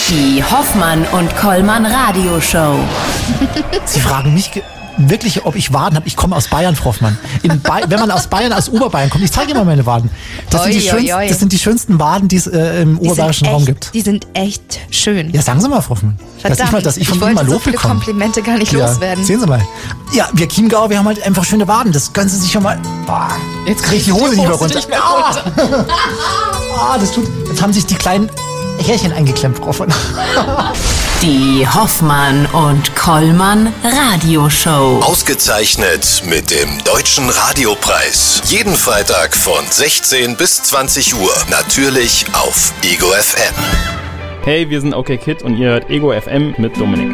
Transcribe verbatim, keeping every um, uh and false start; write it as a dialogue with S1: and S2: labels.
S1: Die Hoffmann und Kollmann Radioshow.
S2: Sie fragen mich ge- wirklich, ob ich Waden habe. Ich komme aus Bayern, Frau Hoffmann. In ba- wenn man aus Bayern, aus Oberbayern kommt, ich zeige Ihnen mal meine Waden. Das,
S3: Oi,
S2: sind, die
S3: oi,
S2: schönsten,
S3: oi.
S2: das sind die schönsten Waden, die es äh, im
S3: Die
S2: oberbayerischen
S3: sind
S2: Raum
S3: echt,
S2: gibt.
S3: Die sind echt schön.
S2: Ja, sagen Sie mal, Frau Hoffmann. Dass ich,
S3: Verdammt,
S2: mal, dass ich von
S3: ich
S2: Ihnen mal
S3: wollte so
S2: Lob
S3: viele
S2: bekomme.
S3: Komplimente gar nicht
S2: Ja,
S3: loswerden.
S2: sehen Sie mal. Ja, wir Chiemgauer, wir haben halt einfach schöne Waden. Das können Sie sich schon mal... Boah, jetzt kriege ich die Hose nicht mehr runter.
S3: Nicht mehr runter.
S2: Ah, ah, das tut... Jetzt haben sich die kleinen Härchen eingeklemmt, Frau Hoffmann.
S1: Die Hoffmann und Kollmann Radioshow.
S4: Ausgezeichnet mit dem Deutschen Radiopreis. Jeden Freitag von sechzehn bis zwanzig Uhr. Natürlich auf Ego F M.
S5: Hey, wir sind OK Kid und ihr hört Ego F M mit Dominik.